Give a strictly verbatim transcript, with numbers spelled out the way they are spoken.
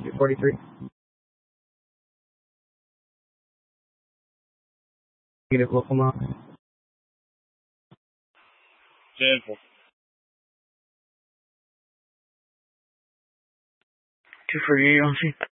two forty-three. Negative local mile. Simple. two forty-eight on scene.